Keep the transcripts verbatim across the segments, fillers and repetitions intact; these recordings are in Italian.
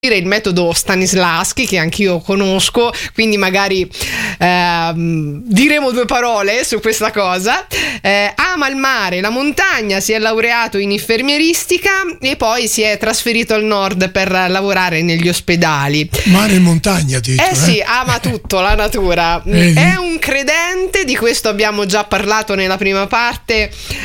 il metodo Stanislavski, che anch'io conosco, quindi magari eh, diremo due parole su questa cosa. Eh, ama il mare, la montagna, si è laureato in infermieristica e poi si è trasferito al nord per lavorare negli ospedali. Mare e montagna, dici, eh, eh sì, ama tutto, la natura. Vedi? È un credente, di questo abbiamo già parlato nella prima parte,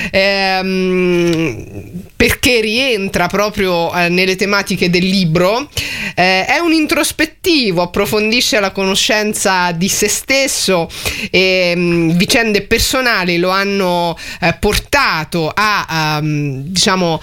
ehm, perché rientra proprio eh, nelle tematiche del libro. Eh, è un introspettivo, approfondisce la conoscenza di se stesso e mh, vicende personali lo hanno eh, portato a um, diciamo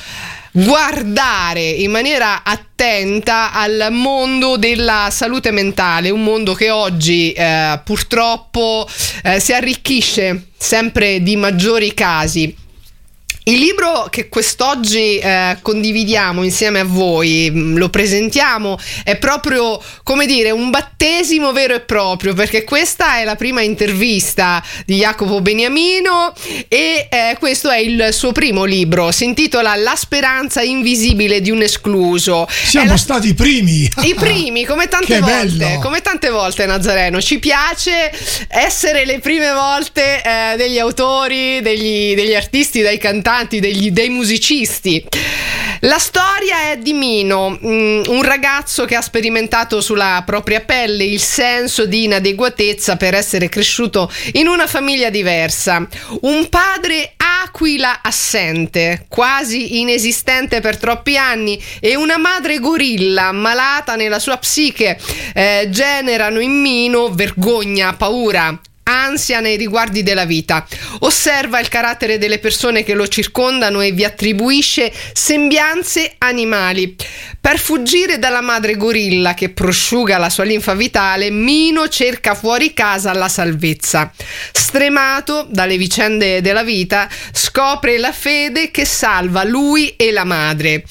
guardare in maniera attenta al mondo della salute mentale, un mondo che oggi eh, purtroppo eh, si arricchisce sempre di maggiori casi. Il libro che quest'oggi eh, condividiamo insieme a voi, mh, lo presentiamo, è proprio, come dire, un battesimo vero e proprio, perché questa è la prima intervista di Jacopo Beniamino e eh, questo è il suo primo libro, si intitola La speranza invisibile di un escluso. Siamo la... stati i primi! I primi, come tante che volte, bello. come tante volte, Nazareno, ci piace essere le prime volte eh, degli autori, degli, degli artisti, dei cantanti, Degli, dei musicisti. La storia è di Mino, un ragazzo che ha sperimentato sulla propria pelle il senso di inadeguatezza per essere cresciuto in una famiglia diversa. Un padre aquila assente, quasi inesistente per troppi anni, e una madre gorilla malata nella sua psiche eh, generano in Mino vergogna, paura, ansia nei riguardi della vita. Osserva il carattere delle persone che lo circondano e vi attribuisce sembianze animali. Per fuggire dalla madre gorilla che prosciuga la sua linfa vitale, Mino cerca fuori casa la salvezza. Stremato dalle vicende della vita, scopre la fede che salva lui e la madre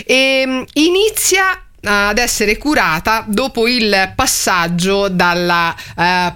e inizia ad essere curata dopo il passaggio dalla uh,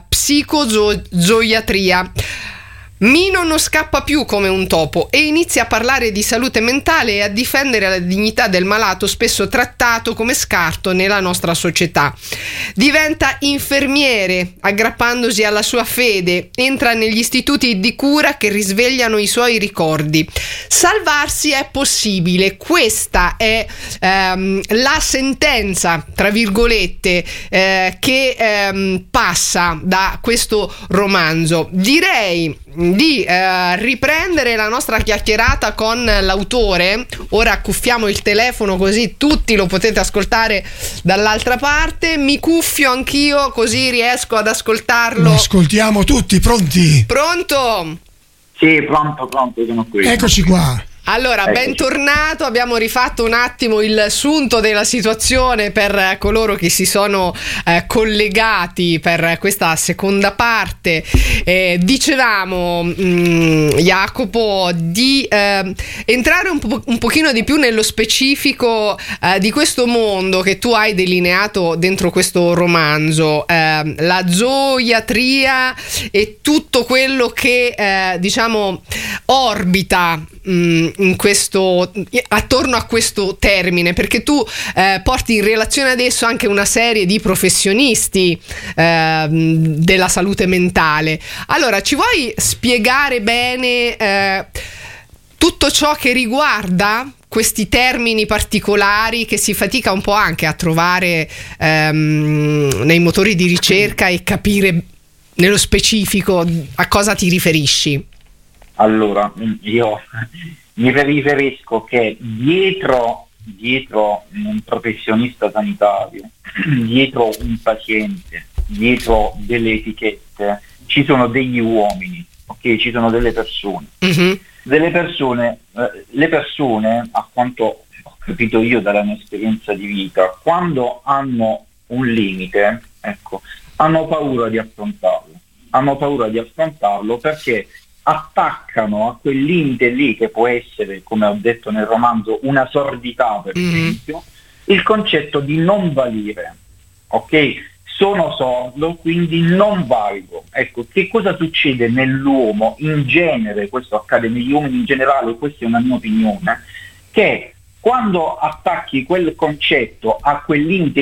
psicozoiatria. Mino non scappa più come un topo e inizia a parlare di salute mentale e a difendere la dignità del malato, spesso trattato come scarto nella nostra società. Diventa infermiere, aggrappandosi alla sua fede, entra negli istituti di cura che risvegliano i suoi ricordi. Salvarsi è possibile, questa è ehm, la sentenza, tra virgolette, eh, che ehm, passa da questo romanzo. Direi di eh, riprendere la nostra chiacchierata con l'autore. Ora accuffiamo il telefono così tutti lo potete ascoltare dall'altra parte. Mi cuffio anch'io così riesco ad ascoltarlo. Lo ascoltiamo tutti, pronti? Pronto? Sì, pronto, pronto, sono qui. Eccoci qua. Allora, bentornato, abbiamo rifatto un attimo il sunto della situazione per coloro che si sono eh, collegati per questa seconda parte. Eh, dicevamo, mh, Jacopo, di eh, entrare un, po- un pochino di più nello specifico eh, di questo mondo che tu hai delineato dentro questo romanzo, eh, la zoiatria e tutto quello che eh, diciamo orbita mh, in questo, attorno a questo termine, perché tu eh, porti in relazione adesso anche una serie di professionisti eh, della salute mentale. Allora, ci vuoi spiegare bene eh, tutto ciò che riguarda questi termini particolari che si fatica un po' anche a trovare ehm, nei motori di ricerca e capire nello specifico a cosa ti riferisci? Allora, io mi riferisco che dietro, dietro un professionista sanitario, dietro un paziente, dietro delle etichette, ci sono degli uomini, ok? Ci sono delle persone. Mm-hmm. Delle persone, eh, le persone, a quanto ho capito io dalla mia esperienza di vita, quando hanno un limite, ecco, hanno paura di affrontarlo. Hanno paura di affrontarlo perché attaccano a quel limite lì, che può essere, come ho detto nel romanzo, una sordità, per mm-hmm. esempio, il concetto di non valire, ok? Sono sordo, quindi non valgo. Ecco, che cosa succede nell'uomo in genere, questo accade negli uomini in generale, questa è una mia opinione, che quando attacchi quel concetto a quell'inte